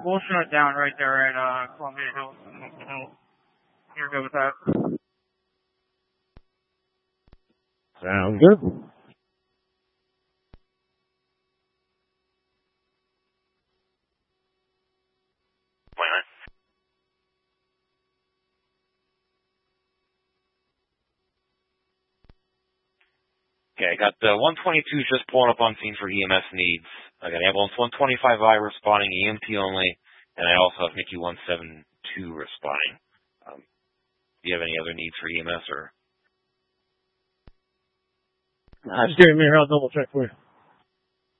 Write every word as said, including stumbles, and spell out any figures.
we'll shut it down right there at uh, Columbia Hills. You're good with that? Sounds good. Okay, I got the one twenty-two just pulling up on scene for E M S needs. I got ambulance one twenty-five I responding, E M T only, and I also have Mickey one seventy-two responding. Um, do you have any other needs for E M S or? Nah, just give me a minute. I'll double check for you.